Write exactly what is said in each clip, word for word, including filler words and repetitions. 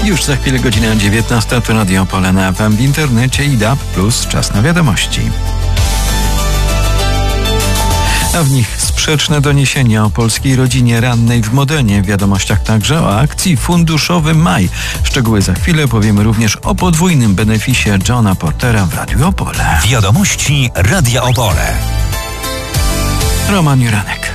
Już za chwilę godzina dziewiętnasta, to Radio Opole na F M, w internecie i D A B plus, czas na wiadomości. A w nich sprzeczne doniesienia o polskiej rodzinie rannej w Modenie. W wiadomościach także o akcji Funduszowy Maj. Szczegóły za chwilę, powiemy również o podwójnym beneficie Johna Portera w Radiu Opole. Wiadomości Radia Opole. Roman Juranek.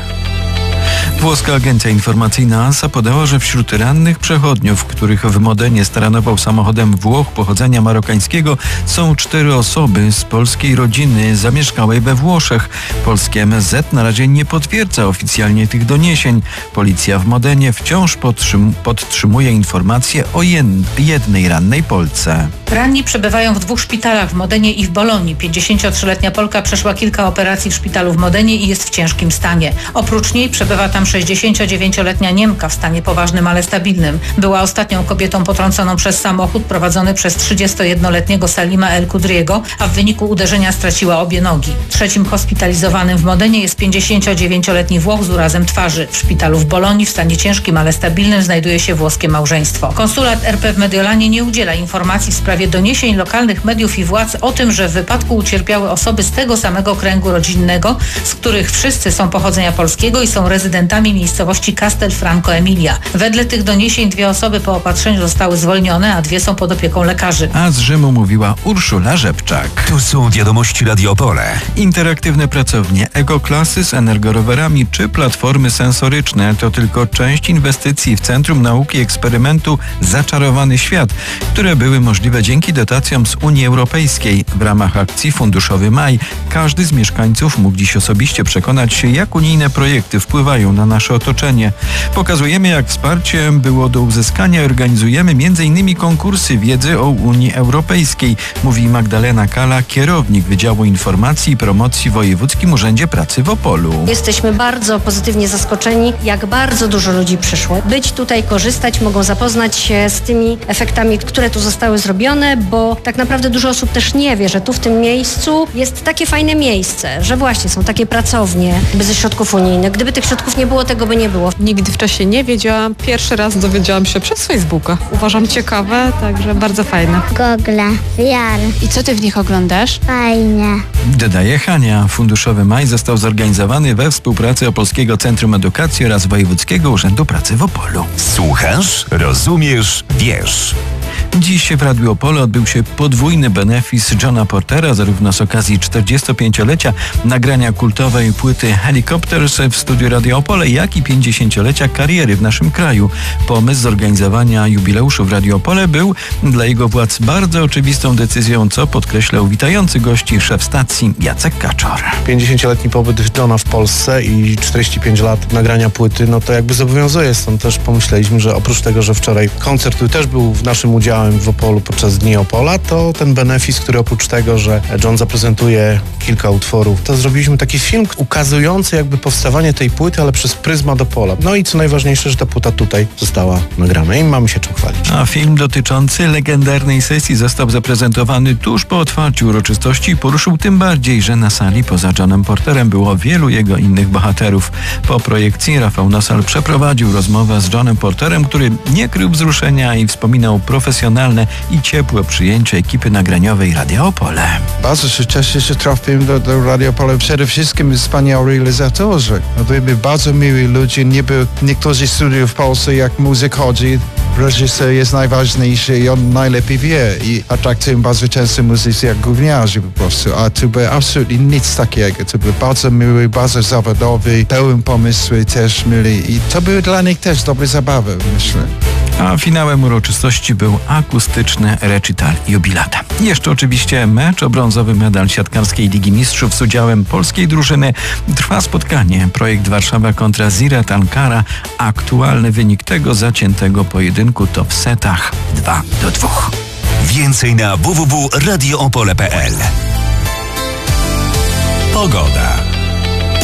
Włoska agencja informacyjna A N S A podała, że wśród rannych przechodniów, których w Modenie staranował samochodem Włoch pochodzenia marokańskiego, są cztery osoby z polskiej rodziny zamieszkałej we Włoszech. Polskie M S Z na razie nie potwierdza oficjalnie tych doniesień. Policja w Modenie wciąż podtrzym- podtrzymuje informacje o jed- jednej rannej Polce. Ranni przebywają w dwóch szpitalach w Modenie i w Bolonii. pięćdziesięciotrzyletnia Polka przeszła kilka operacji w szpitalu w Modenie i jest w ciężkim stanie. Oprócz niej przebywa tam sześćdziesięciodziewięcioletnia Niemka w stanie poważnym, ale stabilnym. Była ostatnią kobietą potrąconą przez samochód prowadzony przez trzydziestojednoletniego Salima El Kudriego, a w wyniku uderzenia straciła obie nogi. Trzecim hospitalizowanym w Modenie jest pięćdziesięciodziewięcioletni Włoch z urazem twarzy. W szpitalu w Bolonii w stanie ciężkim, ale stabilnym znajduje się włoskie małżeństwo. Konsulat R P w Mediolanie nie udziela informacji w sprawie doniesień lokalnych mediów i władz o tym, że w wypadku ucierpiały osoby z tego samego kręgu rodzinnego, z których wszyscy są pochodzenia polskiego i są rezydentami miejscowości Castelfranco Emilia. Wedle tych doniesień dwie osoby po opatrzeniu zostały zwolnione, a dwie są pod opieką lekarzy. A z Rzymu mówiła Urszula Rzepczak. Tu są wiadomości Radio Opole. Interaktywne pracownie, ekoklasy z energorowerami czy platformy sensoryczne to tylko część inwestycji w Centrum Nauki i Eksperymentu Zaczarowany Świat, które były możliwe dzięki dotacjom z Unii Europejskiej. W ramach akcji Funduszowy Maj każdy z mieszkańców mógł dziś osobiście przekonać się, jak unijne projekty wpływają na nasze otoczenie. Pokazujemy, jak wsparcie było do uzyskania i organizujemy między innymi konkursy wiedzy o Unii Europejskiej, mówi Magdalena Kala, kierownik Wydziału Informacji i Promocji w Wojewódzkim Urzędzie Pracy w Opolu. Jesteśmy bardzo pozytywnie zaskoczeni, jak bardzo dużo ludzi przyszło. Być tutaj, korzystać, mogą zapoznać się z tymi efektami, które tu zostały zrobione, bo tak naprawdę dużo osób też nie wie, że tu w tym miejscu jest takie fajne miejsce, że właśnie są takie pracownie ze środków unijnych. Gdyby tych środków nie było, tego by nie było. Nigdy wcześniej nie wiedziałam. Pierwszy raz dowiedziałam się przez Facebooka. Uważam ciekawe, także bardzo fajne. Google, wiary. I co ty w nich oglądasz? Fajnie. Dodaje Hania. Funduszowy Maj został zorganizowany we współpracy Opolskiego Centrum Edukacji oraz Wojewódzkiego Urzędu Pracy w Opolu. Słuchasz, rozumiesz, wiesz. Dziś w Radiu Opole odbył się podwójny benefis Johna Portera, zarówno z okazji czterdziestopięciolecia nagrania kultowej płyty Helicopters w studiu Radio Opole, jak i pięćdziesięciolecia kariery w naszym kraju. Pomysł zorganizowania jubileuszu w Radio Opole był dla jego władz bardzo oczywistą decyzją, co podkreślał witający gości szef stacji Jacek Kaczor. pięćdziesięcioletni pobyt Johna w Polsce i czterdzieści pięć lat nagrania płyty, no to jakby zobowiązuje. Stąd też pomyśleliśmy, że oprócz tego, że wczoraj koncert, który też był w naszym udziałem w Opolu podczas Dni Opola, to ten benefis, który oprócz tego, że John zaprezentuje kilka utworów, to zrobiliśmy taki film ukazujący jakby powstawanie tej płyty, ale przez pryzmat Opola. No i co najważniejsze, że ta płyta tutaj została nagrana i mamy się czym chwalić. A film dotyczący legendarnej sesji został zaprezentowany tuż po otwarciu uroczystości i poruszył tym bardziej, że na sali poza Johnem Porterem było wielu jego innych bohaterów. Po projekcji Rafał Nosal przeprowadził rozmowę z Johnem Porterem, który nie krył wzruszenia i wspominał profesjonalne i ciepłe przyjęcie ekipy nagraniowej Radia Opole. Bardzo się cieszę, że trafiłem do, do Radia Opole. Przede wszystkim wspaniali realizatorzy. Byli bardzo miły ludzie. Nie było niektórzy studiów w Polsce, jak muzyk chodzi. Reżyser jest najważniejszy i on najlepiej wie. I atraktują bardzo często muzycy jak gówniarzy po prostu. A tu było absolutnie nic takiego. To był bardzo miły, bardzo zawodowy, pełen pomysły też mieli. I to były dla nich też dobre zabawy, myślę. A finałem uroczystości był akustyczny recital jubilata. Jeszcze oczywiście mecz o brązowy medal siatkarskiej Ligi Mistrzów z udziałem polskiej drużyny. Trwa spotkanie. Projekt Warszawa kontra Ziraat Ankara. Aktualny wynik tego zaciętego pojedynku to w setach dwa do dwóch. Więcej na w w w kropka radio opole kropka p l. Pogoda.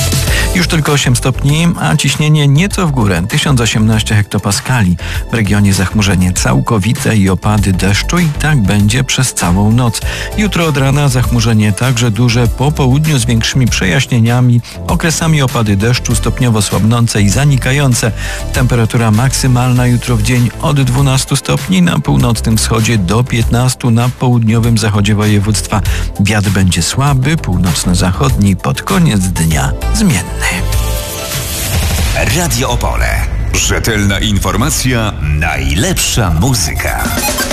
Już tylko osiem stopni, a ciśnienie nieco w górę, tysiąc osiemnaście hektopaskali. W regionie zachmurzenie całkowite i opady deszczu i tak będzie przez całą noc. Jutro od rana zachmurzenie także duże, po południu z większymi przejaśnieniami, okresami opady deszczu stopniowo słabnące i zanikające. Temperatura maksymalna jutro w dzień od dwunastu stopni na północnym wschodzie do piętnastu na południowym zachodzie województwa. Wiatr będzie słaby, północno-zachodni, pod koniec dnia zmienny. Radio Opole. Rzetelna informacja, najlepsza muzyka.